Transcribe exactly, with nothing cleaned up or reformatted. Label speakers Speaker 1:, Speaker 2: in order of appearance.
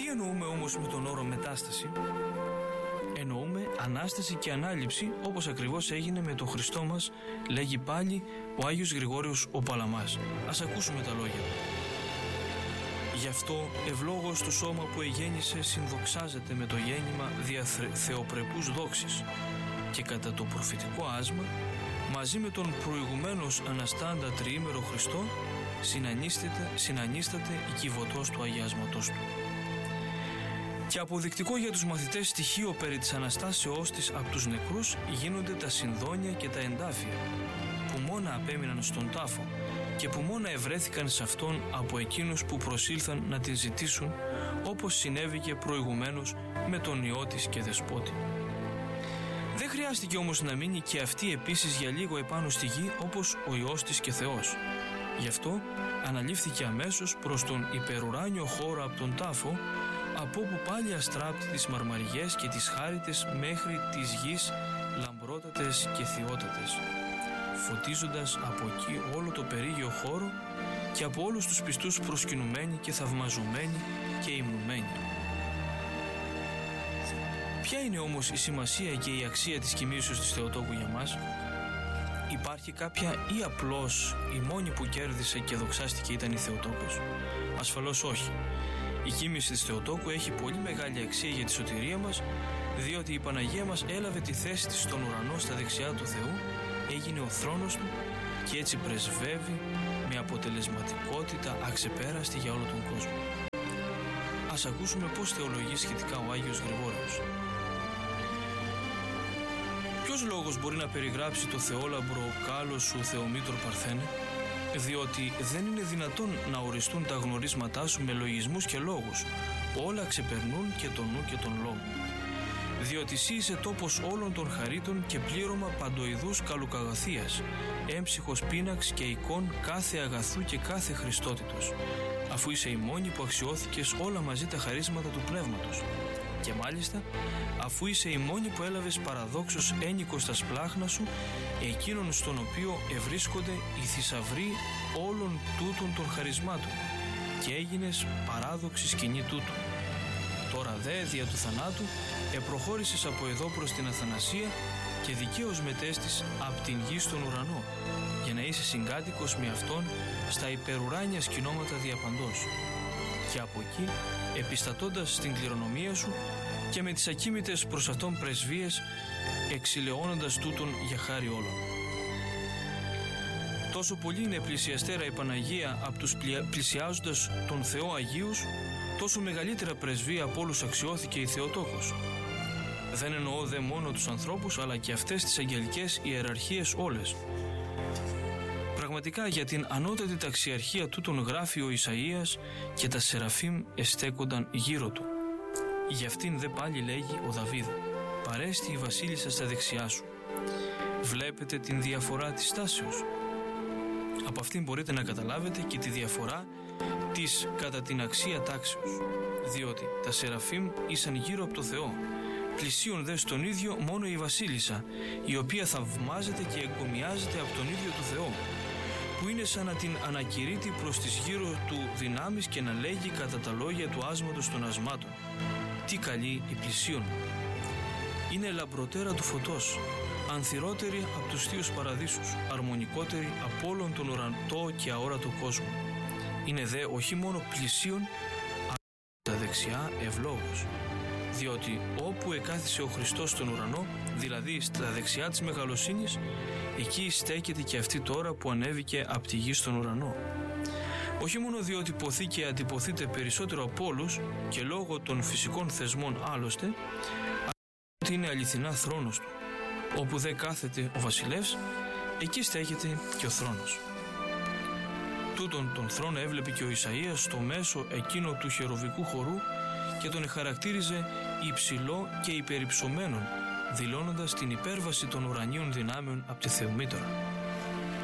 Speaker 1: εννοούμε όμως με τον όρο μετάσταση? Εννοούμε Ανάσταση και Ανάληψη, όπως ακριβώς έγινε με τον Χριστό μας, λέγει πάλι ο Άγιος Γρηγόριος ο Παλαμάς. Ας ακούσουμε τα λόγια του. Γι' αυτό ευλόγος του σώμα που εγέννησε συνδοξάζεται με το γέννημα δια θεοπρεπούς δόξης, και κατά το προφητικό άσμα μαζί με τον προηγουμένως αναστάντα τριήμερο Χριστό συνανίσταται, συνανίσταται η κυβωτός του αγιάσματος του. Και αποδεικτικό για τους μαθητές στοιχείο περί της Αναστάσεώς της από τους νεκρούς γίνονται τα συνδόνια και τα εντάφια, που μόνα απέμειναν στον τάφο και που μόνα ευρέθηκαν σε αυτόν από εκείνους που προσήλθαν να την ζητήσουν, όπως συνέβη και προηγουμένως με τον Υιό της και Δεσπότη. Δεν χρειάστηκε όμως να μείνει και αυτή επίσης για λίγο επάνω στη γη, όπως ο Υιός της και Θεός. Γι' αυτό αναλήφθηκε αμέσως προς τον υπερουράνιο χώρο από τον τάφο, από όπου πάλι αστράπτει τις μαρμαριές και τις χάριτες μέχρι της γης λαμπρότατες και θειότατες, φωτίζοντας από εκεί όλο το περίγειο χώρο και από όλους τους πιστούς προσκυνουμένοι και θαυμαζομένοι και υμνουμένοι. Ποια είναι όμως η σημασία και η αξία της κοιμήσεως της Θεοτόκου για μας? Υπάρχει κάποια ή απλώς η μόνη που κέρδισε και δοξάστηκε ήταν η Θεοτόκος? Ασφαλώς όχι. Η κοίμηση της Θεοτόκου έχει πολύ μεγάλη αξία για τη σωτηρία μας, διότι η Παναγία μας έλαβε τη θέση της στον ουρανό στα δεξιά του Θεού, έγινε ο θρόνος του και έτσι πρεσβεύει με αποτελεσματικότητα αξεπέραστη για όλο τον κόσμο. Ας ακούσουμε πώς θεολογεί σχετικά ο Άγιος Γρηγόριος. Ποιος λόγος μπορεί να περιγράψει το θεόλαμπρο κάλος σου Θεομήτρο Παρθένε? Διότι δεν είναι δυνατόν να οριστούν τα γνωρίσματά σου με λογισμούς και λόγους. Όλα ξεπερνούν και τον νου και τον λόγο. Διότι εσύ είσαι τόπος όλων των χαρίτων και πλήρωμα παντοειδούς καλουκαγαθίας, έμψυχος πίναξ και εικόν κάθε αγαθού και κάθε χριστότητος, αφού είσαι η μόνη που αξιώθηκες όλα μαζί τα χαρίσματα του Πνεύματος. Και μάλιστα, αφού είσαι η μόνη που έλαβες παραδόξως ένικο στα σπλάχνα σου, εκείνον στον οποίο ευρίσκονται οι θησαυροί όλων τούτων των χαρισμάτων, και έγινες παράδοξη σκηνή τούτου. Τώρα δε, δια του θανάτου, επροχώρησες από εδώ προς την αθανασία και δικαίως μετέστης απ' την γη στον ουρανό, για να είσαι συγκάτοικος με Αυτόν στα υπερουράνια σκηνώματα διαπαντός. Και από εκεί, επιστατώντας στην κληρονομία σου και με τις ακίμητες προς Αυτόν πρεσβείες, εξηλαιώνοντας τούτον για χάρη όλων. Τόσο πολύ είναι πλησιαστέρα η Παναγία από τους πλησιάζοντας τον Θεό Αγίους, τόσο μεγαλύτερα πρεσβεία από όλους αξιώθηκε η Θεοτόκος. Δεν εννοώ δε μόνο τους ανθρώπους, αλλά και αυτές τις αγγελικές ιεραρχίες όλες. Πραγματικά για την ανώτατη ταξιαρχία τούτον γράφει ο Ισαΐας και τα Σεραφείμ εστέκονταν γύρω του. Γι' αυτήν δε πάλι λέγει ο Δαβίδ: «Παρέστη η βασίλισσα στα δεξιά σου». Βλέπετε την διαφορά της τάσεως? Από αυτήν μπορείτε να καταλάβετε και τη διαφορά της κατά την αξία τάξεως, διότι τα Σεραφείμ ήσαν γύρω από το Θεό, πλησίον δε στον ίδιο μόνο η βασίλισσα, η οποία θαυμάζεται και εγκομιάζεται από τον ίδιο του Θεό, που είναι σαν να την ανακηρύττει προς τις γύρω του δυνάμεις και να λέγει κατά τα λόγια του άσματος των ασμάτων: «Τι καλή η πλησίον». Είναι λαμπροτέρα του φωτός, ανθυρότερη από τους θείους παραδείσους, αρμονικότερη από όλον τον ουραντό και αόρατο κόσμο. Είναι δε όχι μόνο πλησίον, αλλά στα δεξιά ευλόγος, διότι όπου εκάθισε ο Χριστός στον ουρανό, δηλαδή στα δεξιά της μεγαλοσύνης, εκεί στέκεται και αυτή τώρα που ανέβηκε από τη γη στον ουρανό. Όχι μόνο διότι ποθεί και αντιποθείται περισσότερο από όλους και λόγω των φυσικών θεσμών άλλωστε, αλλά ότι είναι αληθινά θρόνος του. Όπου δε κάθεται ο βασιλεύς, εκεί στέκεται και ο θρόνος. Τούτον τον θρόνο έβλεπε και ο Ισαΐας στο μέσο εκείνο του χερουβικού χορού και τον εχαρακτήριζε υψηλό και υπερυψωμένον, δηλώνοντας την υπέρβαση των ουρανίων δυνάμεων από τη Θεομήτωρα.